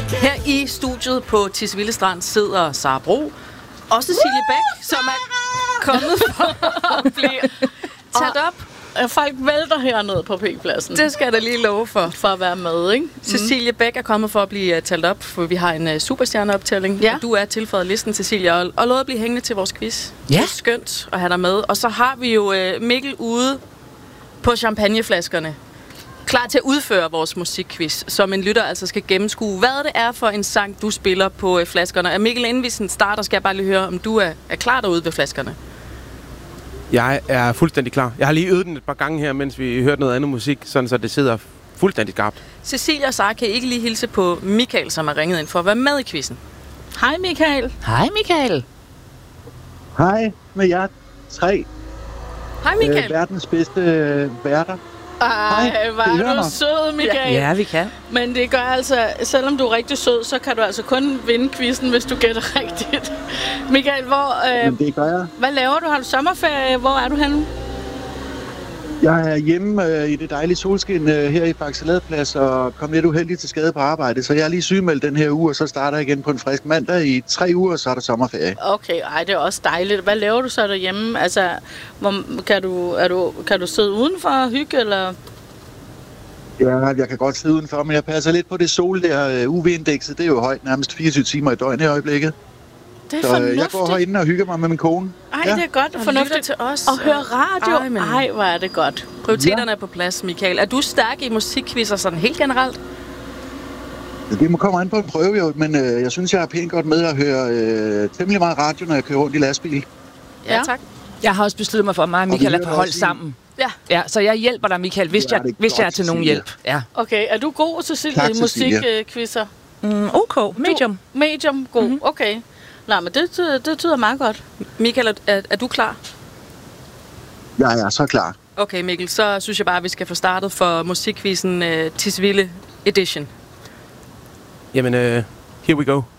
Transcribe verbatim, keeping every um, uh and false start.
Her i studiet på Tisvilde Strand sidder Sara Bro og Cecilie Bæk, som er kommet for at blive taget op. Folk vælter hernede på P-pladsen. Det skal jeg da lige love for. For at være med, ikke? Cecilie Bæk er kommet for at blive talt op, for vi har en uh, superstjerneoptælling. Ja. Du er tilføjet listen, Cecilie, og, og lovet at blive hængende til vores quiz. Ja. Det er skønt at have dig med. Og så har vi jo uh, Mikkel ude på champagneflaskerne, klar til at udføre vores musikquiz, som en lytter altså skal gennemskue, hvad det er for en sang, du spiller på uh, flaskerne. Og Mikkel, inden vi sådan starter, skal jeg bare lige høre, om du er, er klar derude ved flaskerne. Jeg er fuldstændig klar. Jeg har lige øvet den et par gange her, mens vi hørte noget andet musik, sådan så det sidder fuldstændig skarpt. Cecilie og Sara, kan I ikke lige hilse på Michael, som har ringet ind for at være med i quizzen? Hej Michael. Hej Michael. Hej med jer tre. Hej Michael. Øh, verdens bedste øh, værter. Ej, hvor Kan I høre er du mig? sød, Michael. Ja, vi kan. Men det gør altså, selvom du er rigtig sød, så kan du altså kun vinde quizzen, hvis du gætter rigtigt. Michael, hvor, øh, Men det gør jeg. hvad laver du? Har du sommerferie? Hvor er du henne? Jeg er hjemme øh, i det dejlige solskin øh, her i Faxe-Ladeplads og kom lidt uheldigt til skade på arbejde. Så jeg er lige sygemeldt den her uge, og så starter jeg igen på en frisk mandag. I tre uger, så er der sommerferie. Okay, ej, det er også dejligt. Hvad laver du så derhjemme? Altså, hvor, kan, du, er du, kan du sidde udenfor og hygge, eller? Ja, jeg kan godt sidde udenfor, men jeg passer lidt på det sol der. øh, U V-indekset, det er jo højt, nærmest fireogtyve timer i døgnet i øjeblikket. Det er Så øh, fornuftigt. jeg går herinde og hygger mig med min kone. Ej, Ja. det er godt. Og Fornuftigt lytter til os. Og høre radio. Ej, men- Ej, hvor er det godt. Prioriteterne er på plads, Michael. Er du stærk i musikquizzer sådan helt generelt? Det må komme an på en prøve, jo, men øh, jeg synes, jeg er pænt godt med at høre øh, temmelig meget radio, når jeg kører rundt i lastbil. Ja, Ja. tak. Jeg har også besluttet mig for, at mig og Michael vi er på hører hold også i- sammen. Ja. Ja, så jeg hjælper dig, Michael, hvis, Ja, jeg, det er hvis jeg er godt, til nogen Cecilie. hjælp. Ja. Okay, er du god, Cecilie, Tak, i Cecilie. musikquizzer? Mm, ok, medium. Medium, god. Mhm. Mm-hmm. Okay. Nej, men det, det, det tyder meget godt. Michael, er, er, er du klar? Jeg er så klar. Okay, Mikkel, så synes jeg bare, at vi skal få startet for musikquizzen uh, Tisvilde Edition. Jamen, uh, here we go.